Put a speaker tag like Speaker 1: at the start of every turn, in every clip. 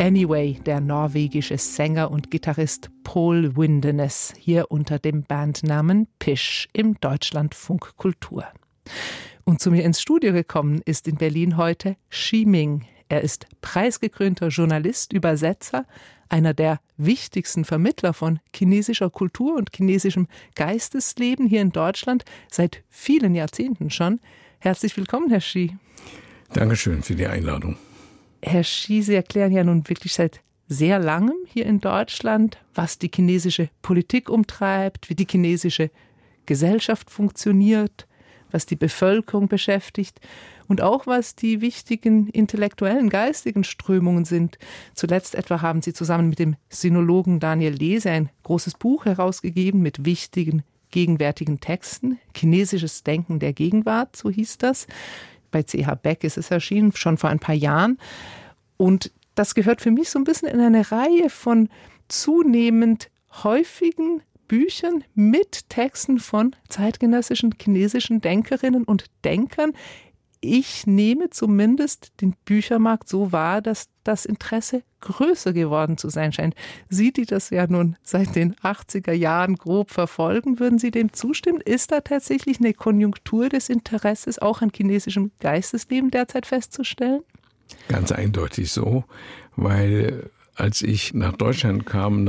Speaker 1: Anyway, der norwegische Sänger und Gitarrist Pål Windenes, hier unter dem Bandnamen Pish im Deutschlandfunk Kultur. Und zu mir ins Studio gekommen ist in Berlin heute Xi Ming. Er ist preisgekrönter Journalist, Übersetzer, einer der wichtigsten Vermittler von chinesischer Kultur und chinesischem Geistesleben hier in Deutschland, seit vielen Jahrzehnten schon. Herzlich willkommen, Herr Xi.
Speaker 2: Dankeschön für die Einladung.
Speaker 1: Herr Xi, Sie erklären ja nun wirklich seit sehr langem hier in Deutschland, was die chinesische Politik umtreibt, wie die chinesische Gesellschaft funktioniert, was die Bevölkerung beschäftigt und auch was die wichtigen intellektuellen, geistigen Strömungen sind. Zuletzt etwa haben Sie zusammen mit dem Sinologen Daniel Lese ein großes Buch herausgegeben mit wichtigen gegenwärtigen Texten. Chinesisches Denken der Gegenwart, so hieß das. Bei C.H. Beck ist es erschienen, schon vor ein paar Jahren. Und das gehört für mich so ein bisschen in eine Reihe von zunehmend häufigen Büchern mit Texten von zeitgenössischen chinesischen Denkerinnen und Denkern. Ich nehme zumindest den Büchermarkt so wahr, dass das Interesse größer geworden zu sein scheint. Sie, die das ja nun seit den 80er Jahren grob verfolgen, würden Sie dem zustimmen? Ist da tatsächlich eine Konjunktur des Interesses auch an chinesischem Geistesleben derzeit festzustellen?
Speaker 2: Ganz eindeutig so, weil als ich nach Deutschland kam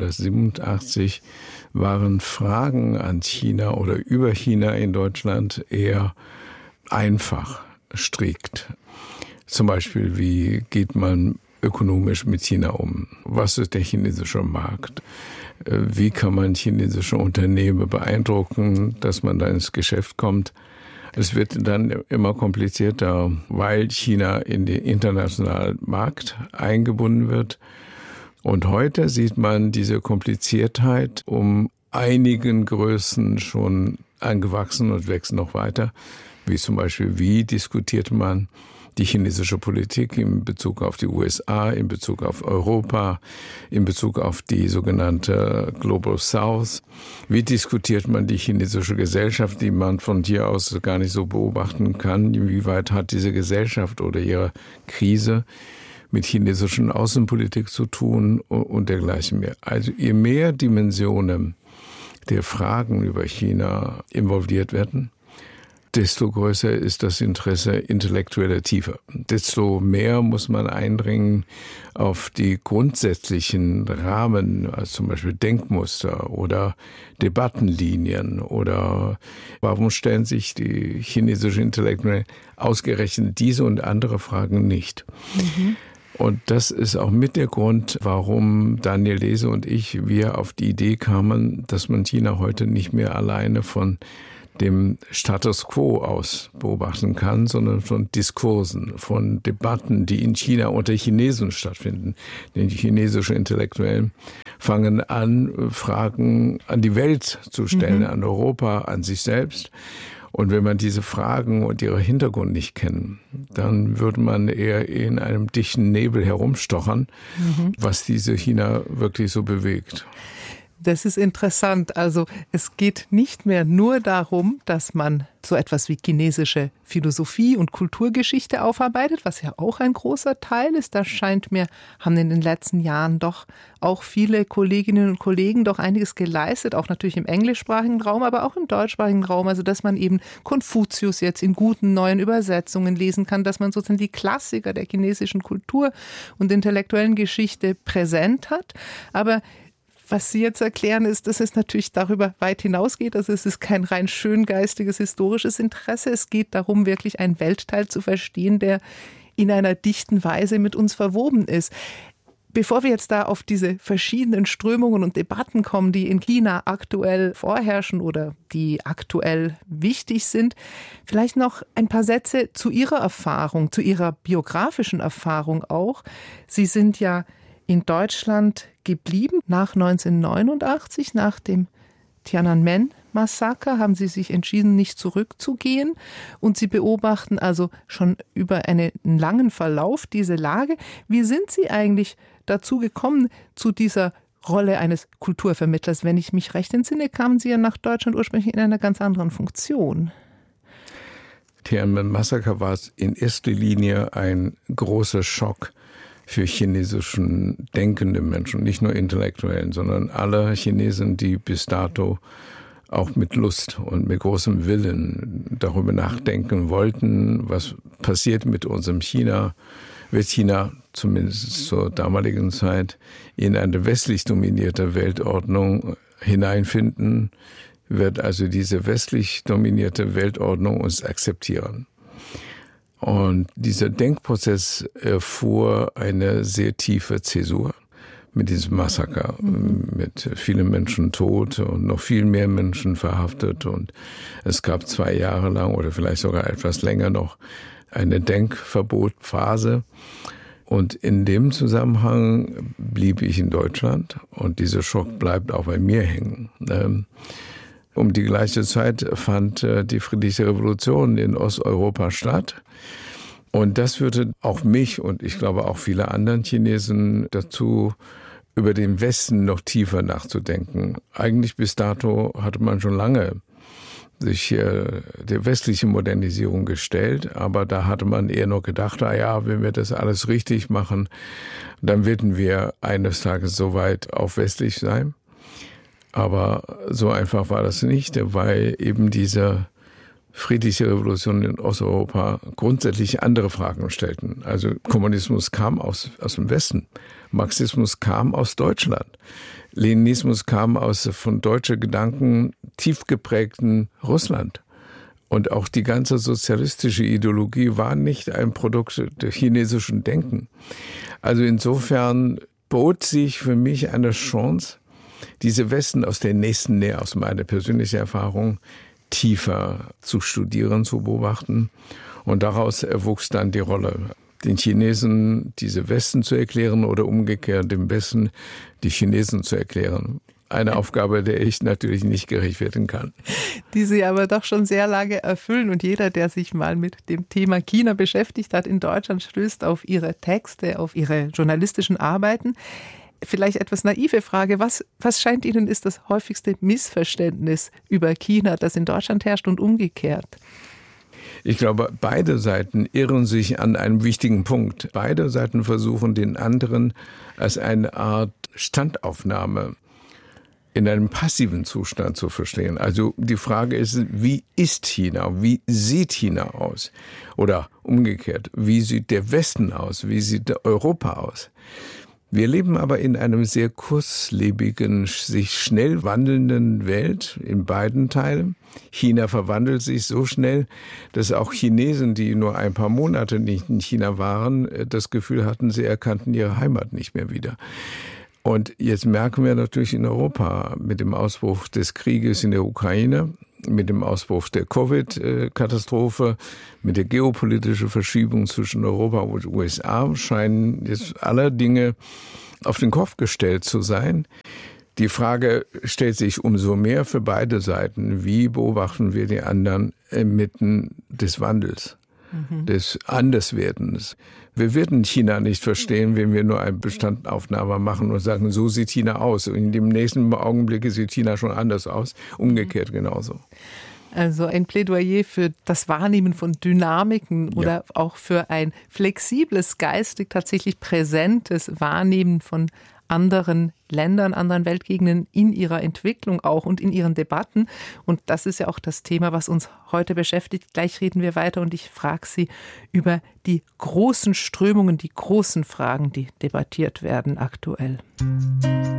Speaker 2: 1987, waren Fragen an China oder über China in Deutschland eher einfach, strikt. Zum Beispiel, wie geht man ökonomisch mit China um? Was ist der chinesische Markt? Wie kann man chinesische Unternehmen beeindrucken, dass man da ins Geschäft kommt? Es wird dann immer komplizierter, weil China in den internationalen Markt eingebunden wird. Und heute sieht man diese Kompliziertheit um einigen Größen schon angewachsen und wächst noch weiter. Wie zum Beispiel, wie diskutiert man die chinesische Politik in Bezug auf die USA, in Bezug auf Europa, in Bezug auf die sogenannte Global South? Wie diskutiert man die chinesische Gesellschaft, die man von hier aus gar nicht so beobachten kann? Inwieweit hat diese Gesellschaft oder ihre Krise mit chinesischen Außenpolitik zu tun und dergleichen mehr? Also je mehr Dimensionen der Fragen über China involviert werden, desto größer ist das Interesse intellektueller Tiefe. Desto mehr muss man eindringen auf die grundsätzlichen Rahmen, also zum Beispiel Denkmuster oder Debattenlinien oder warum stellen sich die chinesischen Intellektuellen ausgerechnet diese und andere Fragen nicht. Und das ist auch mit der Grund, warum Daniel Lese und wir auf die Idee kamen, dass man China heute nicht mehr alleine von dem Status quo aus beobachten kann, sondern von Diskursen, von Debatten, die in China unter Chinesen stattfinden. Denn die chinesischen Intellektuellen fangen an, Fragen an die Welt zu stellen, an Europa, an sich selbst. Und wenn man diese Fragen und ihre Hintergrund nicht kennt, dann würde man eher in einem dichten Nebel herumstochern, was diese China wirklich so bewegt.
Speaker 1: Das ist interessant. Also es geht nicht mehr nur darum, dass man so etwas wie chinesische Philosophie und Kulturgeschichte aufarbeitet, was ja auch ein großer Teil ist. Da scheint mir, haben in den letzten Jahren doch auch viele Kolleginnen und Kollegen doch einiges geleistet, auch natürlich im englischsprachigen Raum, aber auch im deutschsprachigen Raum. Also dass man eben Konfuzius jetzt in guten neuen Übersetzungen lesen kann, dass man sozusagen die Klassiker der chinesischen Kultur und intellektuellen Geschichte präsent hat. Aber was Sie jetzt erklären, ist, dass es natürlich darüber weit hinausgeht. Also es ist kein rein schöngeistiges, historisches Interesse. Es geht darum, wirklich einen Weltteil zu verstehen, der in einer dichten Weise mit uns verwoben ist. Bevor wir jetzt da auf diese verschiedenen Strömungen und Debatten kommen, die in China aktuell vorherrschen oder die aktuell wichtig sind, vielleicht noch ein paar Sätze zu Ihrer Erfahrung, zu Ihrer biografischen Erfahrung auch. Sie sind ja in Deutschland geblieben nach 1989, nach dem Tiananmen-Massaker, haben Sie sich entschieden, nicht zurückzugehen. Und Sie beobachten also schon über einen langen Verlauf diese Lage. Wie sind Sie eigentlich dazu gekommen, zu dieser Rolle eines Kulturvermittlers? Wenn ich mich recht entsinne, kamen Sie ja nach Deutschland ursprünglich in einer ganz anderen Funktion.
Speaker 2: Tiananmen-Massaker war in erster Linie ein großer Schock für chinesischen denkende Menschen, nicht nur Intellektuellen, sondern alle Chinesen, die bis dato auch mit Lust und mit großem Willen darüber nachdenken wollten, was passiert mit unserem China. Wird China zumindest zur damaligen Zeit in eine westlich dominierte Weltordnung hineinfinden, wird also diese westlich dominierte Weltordnung uns akzeptieren. Und dieser Denkprozess erfuhr eine sehr tiefe Zäsur mit diesem Massaker, mit vielen Menschen tot und noch viel mehr Menschen verhaftet. Und es gab 2 Jahre lang oder vielleicht sogar etwas länger noch eine Denkverbotphase. Und in dem Zusammenhang blieb ich in Deutschland und dieser Schock bleibt auch bei mir hängen. Um die gleiche Zeit fand die friedliche Revolution in Osteuropa statt. Und das führte auch mich und ich glaube auch viele anderen Chinesen dazu, über den Westen noch tiefer nachzudenken. Eigentlich bis dato hatte man schon lange sich der westlichen Modernisierung gestellt, aber da hatte man eher noch gedacht, wenn wir das alles richtig machen, dann werden wir eines Tages soweit auch westlich sein. Aber so einfach war das nicht, weil eben diese friedliche Revolution in Osteuropa grundsätzlich andere Fragen stellten. Also Kommunismus kam aus dem Westen, Marxismus kam aus Deutschland, Leninismus kam aus von deutschen Gedanken tief geprägten Russland. Und auch die ganze sozialistische Ideologie war nicht ein Produkt des chinesischen Denken. Also insofern bot sich für mich eine Chance, diese Westen aus der nächsten Nähe, aus meiner persönlichen Erfahrung, tiefer zu studieren, zu beobachten. Und daraus erwuchs dann die Rolle, den Chinesen diese Westen zu erklären oder umgekehrt dem Westen die Chinesen zu erklären. Eine Aufgabe, der ich natürlich nicht gerecht werden kann.
Speaker 1: Die Sie aber doch schon sehr lange erfüllen. Und jeder, der sich mal mit dem Thema China beschäftigt hat in Deutschland, stößt auf Ihre Texte, auf Ihre journalistischen Arbeiten. Vielleicht etwas naive Frage, was scheint Ihnen ist das häufigste Missverständnis über China, das in Deutschland herrscht und umgekehrt?
Speaker 2: Ich glaube, beide Seiten irren sich an einem wichtigen Punkt. Beide Seiten versuchen, den anderen als eine Art Standaufnahme in einem passiven Zustand zu verstehen. Also die Frage ist, wie ist China? Wie sieht China aus? Oder umgekehrt, wie sieht der Westen aus? Wie sieht Europa aus? Wir leben aber in einem sehr kurzlebigen, sich schnell wandelnden Welt in beiden Teilen. China verwandelt sich so schnell, dass auch Chinesen, die nur ein paar Monate nicht in China waren, das Gefühl hatten, sie erkannten ihre Heimat nicht mehr wieder. Und jetzt merken wir natürlich in Europa mit dem Ausbruch des Krieges in der Ukraine, mit dem Ausbruch der Covid-Katastrophe, mit der geopolitischen Verschiebung zwischen Europa und USA scheinen jetzt alle Dinge auf den Kopf gestellt zu sein. Die Frage stellt sich umso mehr für beide Seiten. Wie beobachten wir die anderen inmitten des Wandels, des Anderswerdens? Wir werden China nicht verstehen, wenn wir nur eine Bestandaufnahme machen und sagen, so sieht China aus. Und in dem nächsten Augenblick sieht China schon anders aus. Umgekehrt genauso.
Speaker 1: Also ein Plädoyer für das Wahrnehmen von Dynamiken oder auch für ein flexibles, geistig tatsächlich präsentes Wahrnehmen von anderen Ländern, anderen Weltgegenden in ihrer Entwicklung auch und in ihren Debatten. Und das ist ja auch das Thema, was uns heute beschäftigt. Gleich reden wir weiter und ich frage Sie über die großen Strömungen, die großen Fragen, die debattiert werden aktuell.